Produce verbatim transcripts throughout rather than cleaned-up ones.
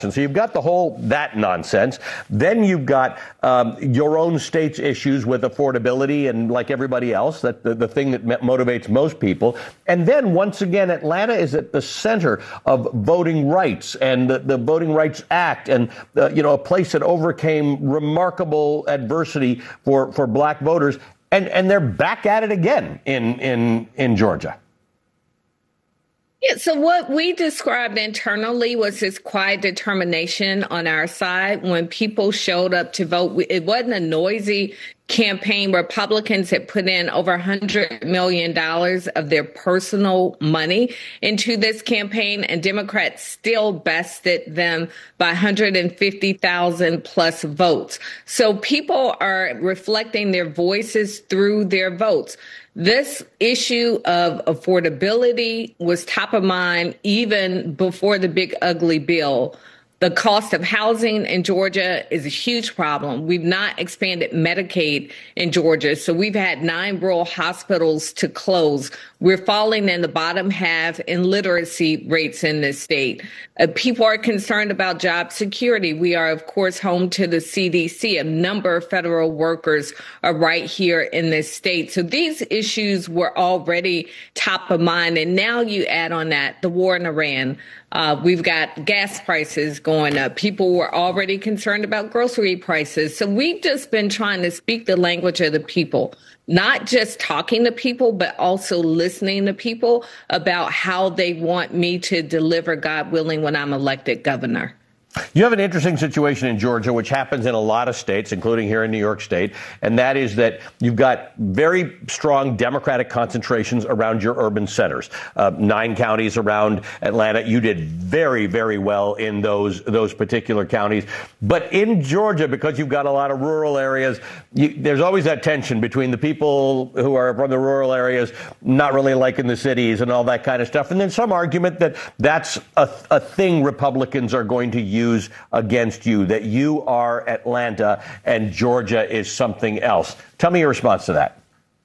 So you've got the whole that nonsense. Then you've got um, your own state's issues with affordability and like everybody else, that the, the thing that motivates most people. And then once again, Atlanta is at the center of voting rights and the, the Voting Rights Act and, uh, you know, a place that overcame remarkable adversity for, for black voters. And, and they're back at it again in, in, in Georgia. Yeah, so what we described internally was this quiet determination on our side. When people showed up to vote, it wasn't a noisy campaign. Republicans had put in over one hundred million dollars of their personal money into this campaign, and Democrats still bested them by one hundred fifty thousand plus votes. So people are reflecting their voices through their votes. This issue of affordability was top of mind even before the big ugly bill. The cost of housing in Georgia is a huge problem. We've not expanded Medicaid in Georgia, so we've had nine rural hospitals to close. We're falling in the bottom half in literacy rates in this state. Uh, people are concerned about job security. We are, of course, home to the C D C. A number of federal workers are right here in this state. So these issues were already top of mind. And now you add on that the war in Iran. Uh, we've got gas prices going up. People were already concerned about grocery prices. So we've just been trying to speak the language of the people, not just talking to people, but also listening to people about how they want me to deliver, God willing, when I'm elected governor. You have an interesting situation in Georgia, which happens in a lot of states, including here in New York State, and that is that you've got very strong Democratic concentrations around your urban centers. Uh, nine counties around Atlanta. You did very, very well in those those particular counties. But in Georgia, because you've got a lot of rural areas, you, there's always that tension between the people who are from the rural areas not really liking the cities and all that kind of stuff. And then some argument that that's a, a thing Republicans are going to use use against you, that you are Atlanta and Georgia is something else. Tell me your response to that.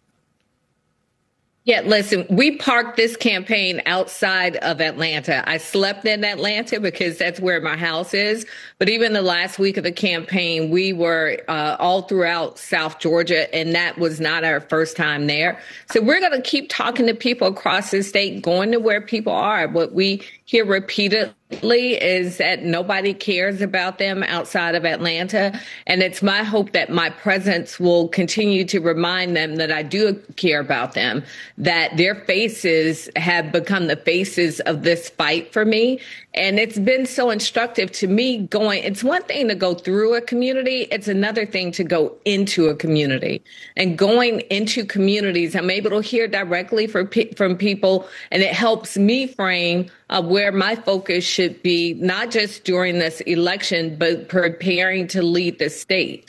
Yeah, listen, we parked this campaign outside of Atlanta. I slept in Atlanta because that's where my house is. But even the last week of the campaign, we were uh, all throughout South Georgia, and that was not our first time there. So we're going to keep talking to people across the state, going to where people are. What we hear repeatedly is that nobody cares about them outside of Atlanta. And it's my hope that my presence will continue to remind them that I do care about them, that their faces have become the faces of this fight for me. And it's been so instructive to me going, it's one thing to go through a community. It's another thing to go into a community. And going into communities, I'm able to hear directly from, from people, and it helps me frame uh, where my focus should be, not just during this election, but preparing to lead the state.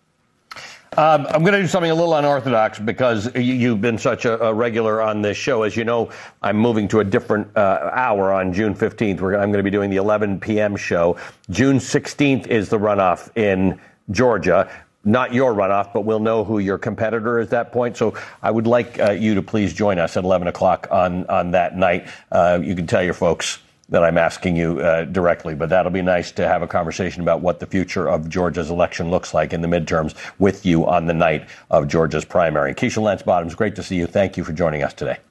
Um, I'm going to do something a little unorthodox because you, you've been such a, a regular on this show. As you know, I'm moving to a different uh, hour on June fifteenth. We're, I'm going to be doing the eleven p.m. show. June sixteenth is the runoff in Georgia. Not your runoff, but we'll know who your competitor is at that point. So I would like uh, you to please join us at eleven o'clock on, on that night. Uh, you can tell your folks that I'm asking you uh, directly, but that'll be nice to have a conversation about what the future of Georgia's election looks like in the midterms with you on the night of Georgia's primary. Keisha Lance Bottoms, great to see you. Thank you for joining us today.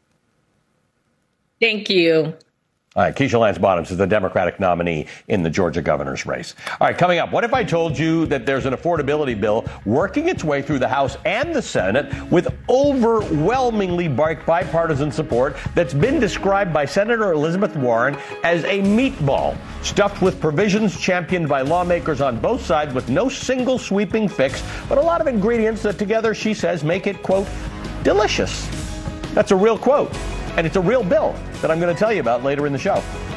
Thank you. All right, Keisha Lance Bottoms is the Democratic nominee in the Georgia governor's race. All right, coming up, what if I told you that there's an affordability bill working its way through the House and the Senate with overwhelmingly bipartisan support that's been described by Senator Elizabeth Warren as a meatball stuffed with provisions championed by lawmakers on both sides with no single sweeping fix, but a lot of ingredients that together, she says, make it, quote, delicious. That's a real quote. And it's a real bill that I'm going to tell you about later in the show.